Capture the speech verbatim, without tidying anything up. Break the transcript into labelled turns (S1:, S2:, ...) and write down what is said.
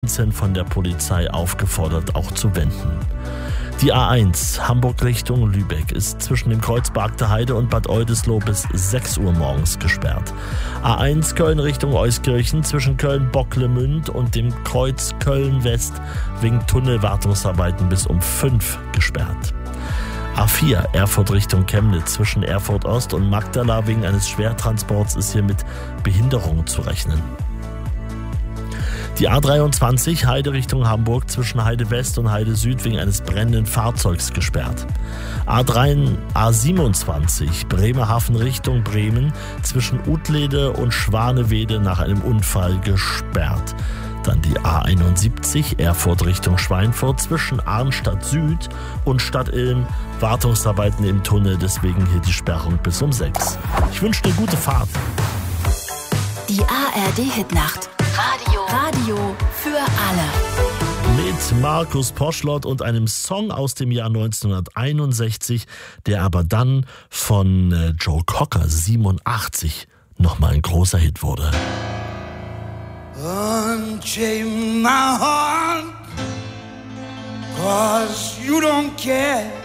S1: von der Polizei aufgefordert, auch zu wenden. Die A eins Hamburg Richtung Lübeck ist zwischen dem Kreuz Bargter Heide und Bad Oldesloe bis sechs Uhr morgens gesperrt. A eins Köln Richtung Euskirchen zwischen Köln-Bocklemünd und dem Kreuz Köln-West wegen Tunnelwartungsarbeiten bis um fünf gesperrt. A vier Erfurt Richtung Chemnitz zwischen Erfurt Ost und Magdala wegen eines Schwertransports ist hier mit Behinderung zu rechnen. Die A dreiundzwanzig Heide Richtung Hamburg zwischen Heide West und Heide Süd wegen eines brennenden Fahrzeugs gesperrt. A drei, A siebenundzwanzig Bremerhaven Richtung Bremen zwischen Utlede und Schwanewede nach einem Unfall gesperrt. Dann die A einundsiebzig Erfurt Richtung Schweinfurt zwischen Arnstadt Süd und Stadt-Ilm. Wartungsarbeiten im Tunnel, deswegen hier die Sperrung bis um sechs. Ich wünsche eine gute Fahrt.
S2: Die A R D-Hitnacht. Radio. Radio für alle.
S1: Mit Markus Poschlott und einem Song aus dem Jahr neunzehnhunderteinundsechzig, der aber dann von äh, Joe Cocker siebenundachtzig nochmal ein großer Hit wurde.
S3: Unchain my heart, 'cause you don't care.